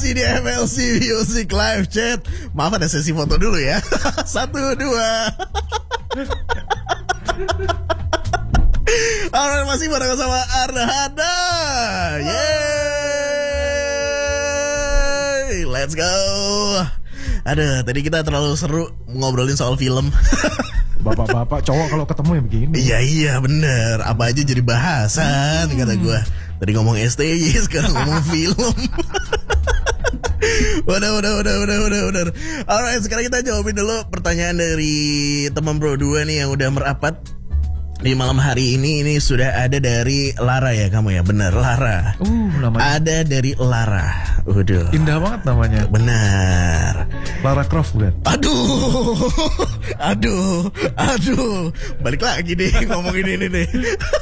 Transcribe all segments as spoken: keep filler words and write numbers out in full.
Masih di M L C Music Live Chat. Maaf ada sesi foto dulu ya. Satu, dua. Alright, masih bareng sama Arda Hada. Yeay. Let's go. Aduh, tadi kita terlalu seru ngobrolin soal film. Bapak-bapak cowok kalau ketemu ya begini. Iya iya bener. Apa aja jadi bahasan hmm. kata gue. Tadi ngomong S T Y, sekarang ngomong film. Udah udah udah udah udah udah. Alright, sekarang kita jawabin dulu pertanyaan dari teman bro dua nih yang udah merapat di malam hari ini. Ini sudah ada dari Lara ya kamu ya, bener Lara. Uh, namanya. Ada dari Lara. Udah. Indah banget namanya. Benar. Lara Croft bukan? Aduh, aduh, aduh. Balik lagi deh ngomongin ini nih.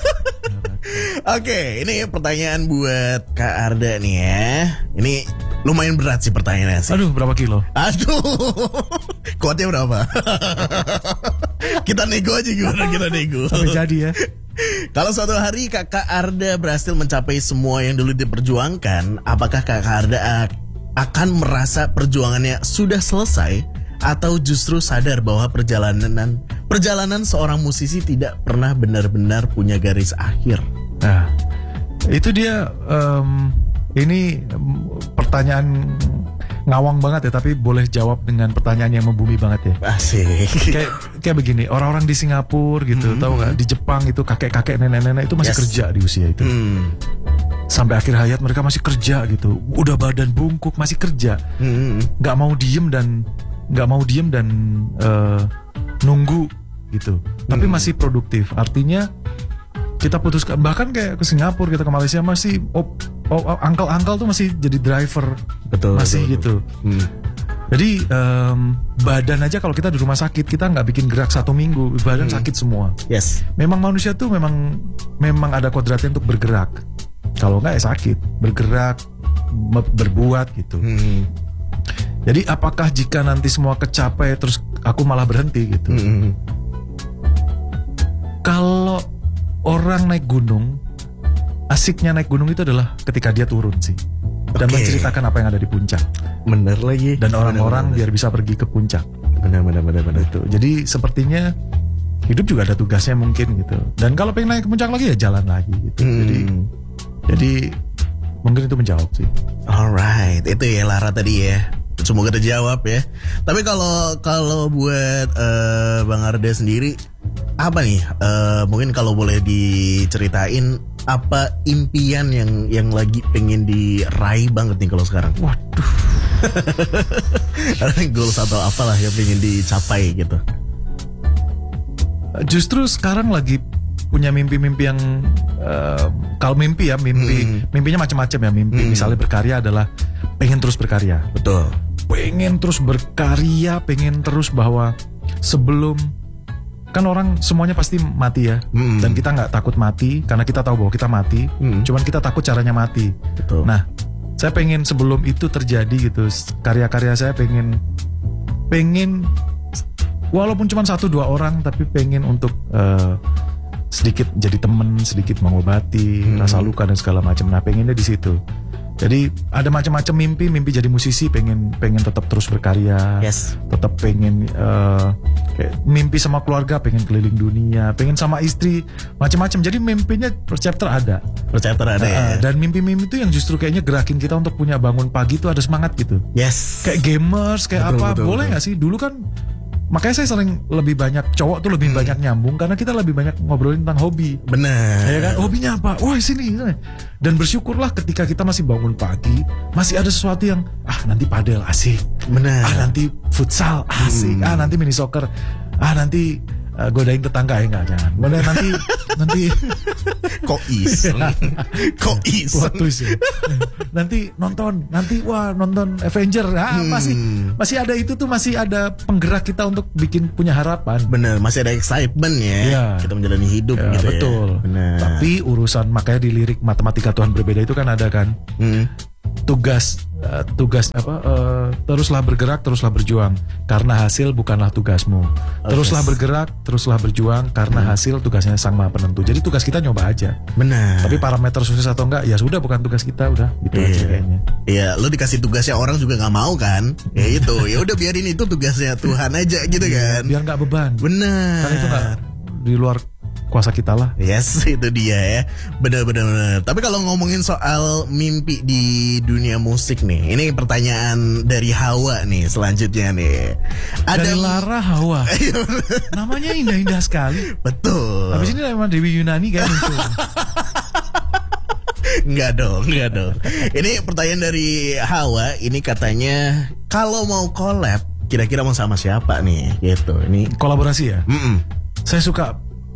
Oke, ini pertanyaan buat Kak Arda nih ya. Ini lumayan berat sih pertanyaannya sih. Aduh, berapa kilo? Aduh, kuatnya berapa? Kita nego aja gimana kita nego. Sampai jadi ya. Kalau suatu hari Kakak Arda berhasil mencapai semua yang dulu diperjuangkan, apakah Kakak Arda akan merasa perjuangannya sudah selesai atau justru sadar bahwa perjalanan perjalanan seorang musisi tidak pernah benar-benar punya garis akhir? Nah, itu dia um, ini pertanyaan ngawang banget ya, tapi boleh jawab dengan pertanyaan yang membumi banget ya. Asik. Kayak kayak begini, orang-orang di Singapura gitu, mm-hmm. tahu nggak? Di Jepang itu kakek-kakek, nenek-nenek itu masih yes. kerja di usia itu. Mm. Sampai akhir hayat mereka masih kerja gitu. Udah badan bungkuk masih kerja. Mm-hmm. Nggak mau diem dan nggak mau diem dan uh, nunggu gitu. Tapi mm. masih produktif. Artinya kita putuskan, bahkan kayak ke Singapura, kita ke Malaysia masih oh, oh, angkel-angkel tuh masih jadi driver. Betul. Masih betul, gitu. betul. Hmm. Jadi um, badan aja kalau kita di rumah sakit kita nggak bikin gerak satu minggu, badan hmm. sakit semua. Yes. Memang manusia tuh memang memang ada kodratnya untuk bergerak. Kalau nggak ya sakit. Bergerak, berbuat gitu. Hmm. Jadi apakah jika nanti semua kecapai terus aku malah berhenti gitu? Hmm. Kalau orang naik gunung, asiknya naik gunung itu adalah ketika dia turun sih. Dan okay. menceritakan apa yang ada di puncak. Bener lagi. Dan orang-orang biar bisa pergi ke puncak. Benar benar benar benar itu. Jadi sepertinya hidup juga ada tugasnya mungkin gitu. Dan kalau pengen naik ke puncak lagi ya jalan lagi gitu. Hmm. Jadi jadi mungkin itu menjawab sih. Alright, itu ya Lara tadi ya. Semoga terjawab ya. Tapi kalau kalau buat uh, Bang Arda sendiri apa nih? Uh, mungkin kalau boleh diceritain apa impian yang yang lagi pengen diraih banget nih kalau sekarang? Waduh. Goals atau apalah yang pengen dicapai gitu. Justru sekarang lagi punya mimpi-mimpi yang uh, kalau mimpi ya mimpi hmm. mimpinya macam-macam ya mimpi. Hmm. Misalnya berkarya adalah pengen terus berkarya. Betul. Pengen terus berkarya, pengen terus bahwa sebelum kan orang semuanya pasti mati ya, mm. dan kita nggak takut mati karena kita tahu bahwa kita mati, mm. cuman kita takut caranya mati. Betul. Nah, saya pengen sebelum itu terjadi gitu, karya-karya saya pengen, pengen walaupun cuma satu dua orang, tapi pengen untuk uh, sedikit jadi temen, sedikit mengobati mm. rasa luka dan segala macam. Nah, pengennya di situ. Jadi ada macam-macam mimpi, mimpi jadi musisi, pengen pengen tetap terus berkarya, yes. tetap pengen uh, kayak mimpi sama keluarga, pengen keliling dunia, pengen sama istri, macam-macam. Jadi mimpinya per chapter ada, per chapter ada uh, ya. Dan mimpi-mimpi itu yang justru kayaknya gerakin kita untuk punya bangun pagi itu ada semangat gitu. Yes. Kayak gamers, kayak betul, apa, betul, boleh nggak sih? Dulu kan. Makanya saya sering lebih banyak cowok tuh lebih hmm. banyak nyambung karena kita lebih banyak ngobrolin tentang hobi. Benar. Ya kan, hobinya apa? Wah sini, sini. Dan bersyukurlah ketika kita masih bangun pagi masih ada sesuatu yang ah nanti padel asik. Benar. Ah nanti futsal asik. Hmm. Ah nanti mini soccer. Ah nanti uh, godain tetangga ya enggak jangan. Godain nanti nanti kok iseng. Kok iseng. Nanti nonton, nanti wah nonton Avenger. Ah hmm. masih masih ada itu tuh masih ada penggerak kita untuk bikin punya harapan. Bener, masih ada excitement ya. Ya. Kita menjalani hidup ya, gitu betul. ya. Betul. Tapi urusan makanya di lirik Matematika Tuhan Berbeda itu kan ada kan. Hmm. tugas uh, tugas apa uh, teruslah bergerak, teruslah berjuang karena hasil bukanlah tugasmu. Teruslah Okay. bergerak, teruslah berjuang karena hasil tugasnya Sang Maha Penentu. Jadi tugas kita nyoba aja. Benar. Tapi parameter sukses atau enggak ya sudah bukan tugas kita, udah gitu aja Iya. kayaknya. Iya, lo dikasih tugasnya orang juga nggak mau kan? Ya itu, ya udah biarin itu tugasnya Tuhan aja gitu kan. Biar nggak beban. Benar. Karena itu nggak di luar kuasa kita lah. Yes, itu dia ya. Benar-benar. benar. Tapi kalau ngomongin soal mimpi di dunia musik nih, ini pertanyaan dari Hawa nih selanjutnya nih. Dari Lara Hawa. Namanya indah-indah sekali. Betul. Habis ini memang Dewi Yunani kan muncul. Enggak dong, enggak dong. Ini pertanyaan dari Hawa. Ini katanya kalau mau collab, kira-kira mau sama siapa nih? Gitu. Ini. Kolaborasi ya. Mm-mm. Saya suka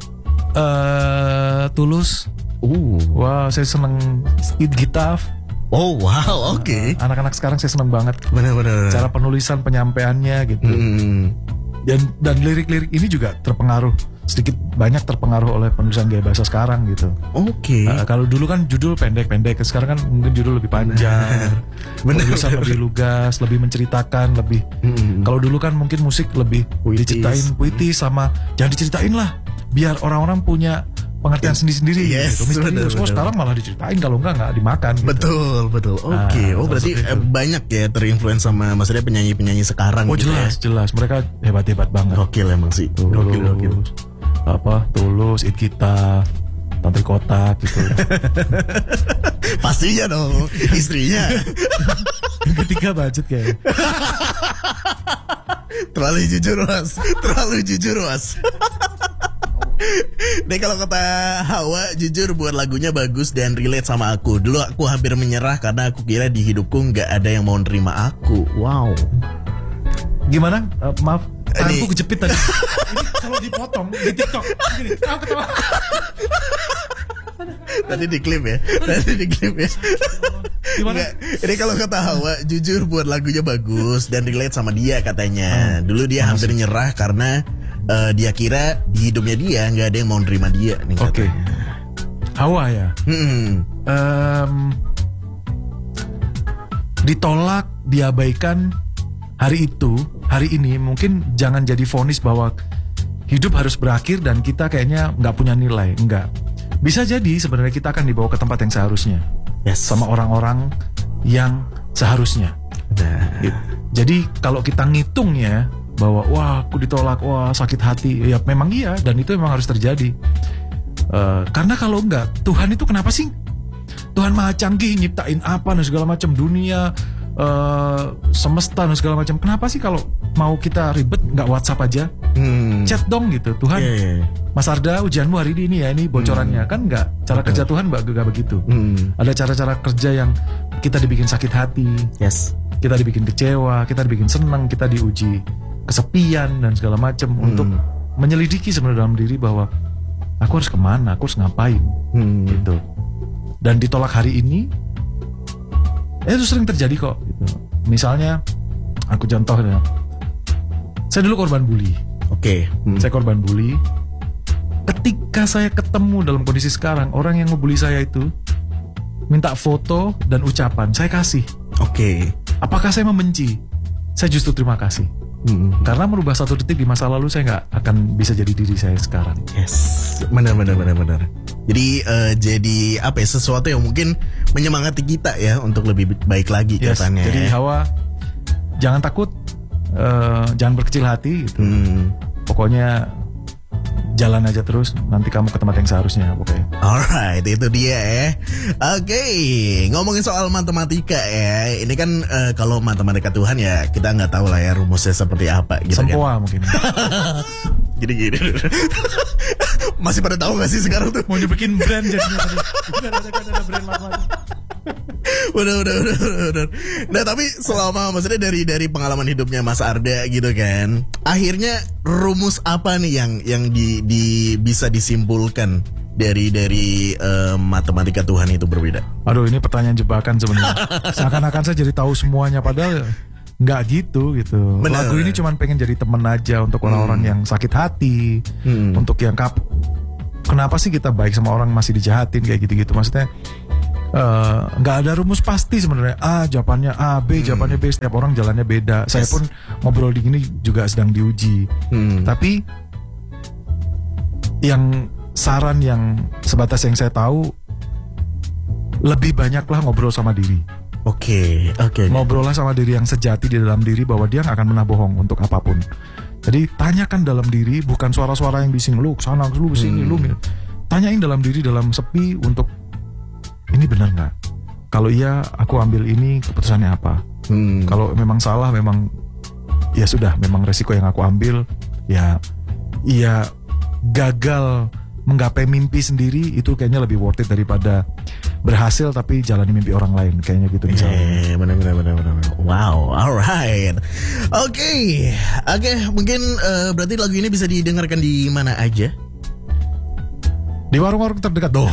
uh, Tulus. Uh. Wah, saya seneng Id Gitaf. Oh wow, oke. Anak-anak sekarang saya seneng banget. Benar-benar. Cara penulisan penyampaiannya gitu. Mm. Dan dan lirik-lirik ini juga terpengaruh sedikit banyak terpengaruh oleh penulisan gaya bahasa sekarang gitu. Oke. Uh, kalau dulu kan judul pendek-pendek, sekarang kan mungkin judul lebih panjang, Benar. penulisan lebih lugas, lebih menceritakan, lebih. Mm. Kalau dulu kan mungkin musik lebih Puitis. diceritain puitis sama jangan diceritain lah, biar orang-orang punya pengertian sendiri-sendiri. Yes, gitu. Misterius. benar, Oh benar. sekarang malah diceritain, kalau enggak nggak dimakan. Gitu. Betul, betul. Oke. Ah, oh berarti maksud itu. eh, banyak ya terinfluence sama maksudnya penyanyi-penyanyi sekarang. Oh gitu jelas, ya. jelas mereka hebat-hebat banget. Gokil emang sih. Gokil, gokil. Tulus, apa Tulus, It Kita, Tantri Kotak gitu. Pastinya dong, istrinya. Yang ketiga budget kayak. Terlalu jujur mas, terlalu jujur mas. Nih kalau kata Hawa, jujur buat lagunya bagus dan relate sama aku. Dulu aku hampir menyerah karena aku kira di hidupku nggak ada yang mau nerima aku. Wow. Gimana? Uh, maaf, tanganku Ini- kejepit tadi. Ini kalau dipotong di TikTok, gini, kau ketawa. Tadi di klip ya, tadi di klip ya. Gimana? Nggak, ini kalau kata Hawa, jujur buat lagunya bagus dan relate sama dia katanya. Dulu dia hampir nyerah karena eh, dia kira di hidupnya dia nggak ada yang mau nerima dia nih. Oke. katanya. Hawa ya. Hmm. Em, ditolak, diabaikan hari itu, hari ini mungkin jangan jadi vonis bahwa hidup harus berakhir dan kita kayaknya nggak punya nilai, enggak. Bisa jadi sebenarnya kita akan dibawa ke tempat yang seharusnya, Yes. sama orang-orang yang seharusnya. Nah. Gitu. Jadi kalau kita ngitungnya bahwa wah aku ditolak, wah sakit hati, ya memang iya dan itu memang harus terjadi. Eh, karena kalau enggak, Tuhan itu kenapa sih? Tuhan maha canggih nyiptain apa dan segala macam dunia, eh, semesta dan segala macam. Kenapa sih kalau mau kita ribet nggak WhatsApp aja, Hmm. chat dong gitu. Tuhan, Iya, iya, iya. Mas Arda ujianmu hari ini ya, ini bocorannya kan nggak. Cara kerja Tuhan nggak nggak begitu. Hmm. Ada cara-cara kerja yang kita dibikin sakit hati, Yes. kita dibikin kecewa, kita dibikin senang, kita diuji kesepian dan segala macam untuk menyelidiki sebenarnya dalam diri bahwa aku harus kemana, aku harus ngapain Hmm. gitu. Dan ditolak hari ini, eh, itu sering terjadi kok. Gitu. Misalnya, aku contoh ya, saya dulu korban bully, Oke. Hmm. saya korban bully. Ketika saya ketemu dalam kondisi sekarang, orang yang ngebully saya itu minta foto dan ucapan, saya kasih. Oke. Apakah saya membenci? Saya justru terima kasih. Hmm. Karena merubah satu detik di masa lalu saya nggak akan bisa jadi diri saya sekarang. Yes. Benar, benar, benar, benar. Jadi eh, jadi apa ya, sesuatu yang mungkin menyemangati kita ya untuk lebih baik lagi Yes, katanya. jadi Hawa jangan takut, eh, jangan berkecil hati gitu. Hmm. Pokoknya jalan aja terus, nanti kamu ke tempat yang seharusnya. Oke. Alright, itu dia ya. Oke, ngomongin soal matematika ya. Ini kan eh, kalau matematika Tuhan ya kita nggak tahu lah ya rumusnya seperti apa gitu kan. Sempoa mungkin. Gini-gini. Masih pada tahu gak sih sekarang tuh? Mau bikin brand jadinya tadi. Bukan ada kan ada brand lama. Udah, udah, udah, udah, udah. Nah tapi selama maksudnya dari dari pengalaman hidupnya Mas Arda gitu kan, akhirnya rumus apa nih yang yang di, di bisa disimpulkan dari dari eh, matematika Tuhan itu berbeda? Aduh, ini pertanyaan jebakan sebenarnya. Seakan-akan saya jadi tahu semuanya padahal nggak gitu gitu. Bener. Lagu ini cuma pengen jadi temen aja untuk orang-orang yang sakit hati, Hmm. untuk yang kap. Kenapa sih kita baik sama orang masih dijahatin kayak gitu-gitu? Maksudnya nggak uh, ada rumus pasti sebenarnya. A jawabannya A, B hmm. jawabannya B. Setiap orang jalannya beda. Yes. Saya pun ngobrol di gini juga sedang diuji. Hmm. Tapi yang saran yang sebatas yang saya tahu, lebih banyaklah ngobrol sama diri. Oke, okay, oke. Okay. Ngobrollah sama diri yang sejati di dalam diri bahwa dia nggak akan pernah bohong untuk apapun. Jadi tanyakan dalam diri, bukan suara-suara yang bising lu sana lu sini hmm. lu. Tanyain dalam diri dalam sepi untuk ini benar nggak? Kalau iya, aku ambil ini, keputusannya apa? Hmm. Kalau memang salah, memang ya sudah, memang resiko yang aku ambil. Ya, ya gagal menggapai mimpi sendiri itu kayaknya lebih worth it daripada berhasil tapi jalani mimpi orang lain, kayaknya gitu misalnya. Eh, benar benar benar benar. Wow, alright. Oke, okay. oke, okay, mungkin uh, berarti lagu ini bisa didengarkan di mana aja? Di warung-warung terdekat dong.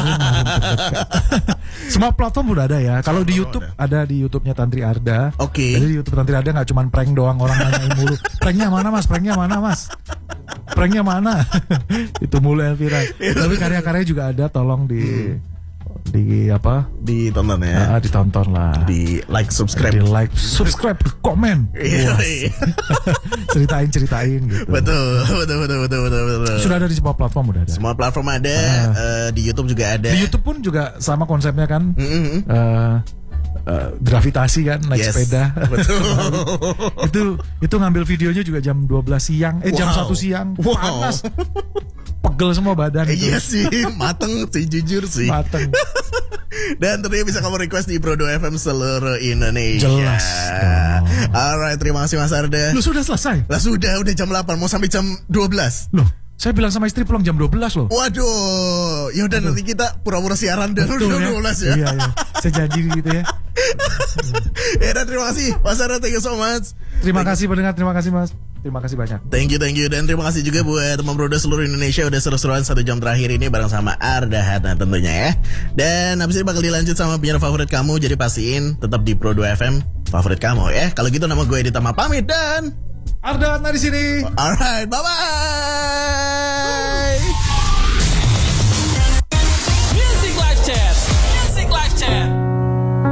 Semua platform udah ada ya. Kalau di YouTube ada. ada di YouTube-nya Tantri Arda. Oke. Okay. Jadi di YouTube Tantri Arda nggak cuma prank doang, orang nanyain mulu. Pranknya mana mas? Pranknya mana mas? Pranknya mana? Itu mulu yang viral. Tapi karya-karya juga ada. Tolong di hmm. di apa? Ditonton ya. Nah, ditonton lah. Di like, subscribe. Di like, subscribe, komen. ceritain ceritain gitu. Betul, betul, betul, betul, betul, betul. Sudah ada di semua platform udah ada. Semua platform ada. Uh, uh, di YouTube juga ada. Di YouTube pun juga sama konsepnya kan. Mm-hmm. Uh, uh, gravitasi kan, naik yes, sepeda. Betul. itu itu ngambil videonya juga jam dua belas siang, eh wow. jam satu siang. Wow. Panas. Pegel semua badan itu. Iya sih, mateng sih, jujur sih. Mateng. Dan tentunya bisa kamu request di Pro dua F M seluruh Indonesia. Jelas. Alright, terima kasih Mas Arda. Lu sudah selesai? Lah sudah, udah jam delapan, mau sampai jam dua belas. Loh, saya bilang sama istri pulang jam dua belas loh. Waduh, yaudah nanti kita pura-pura siaran dan udah ya? dua belas ya. Iya, iya. Saya janji gitu ya. Ya dan terima kasih Mas Arda, thank you so much. Terima thank kasih pendengar, terima kasih Mas. Terima kasih banyak. Thank you, thank you. Dan terima kasih juga buat teman Broda seluruh Indonesia udah seru-seruan satu jam terakhir ini bareng sama Arda Hatna tentunya ya. Dan habis ini bakal dilanjut sama penyiar favorit kamu. Jadi pastiin tetap di Pro dua F M favorit kamu ya. Kalau gitu nama gue Editama pamit dan Arda Hatna di sini. Alright, bye bye.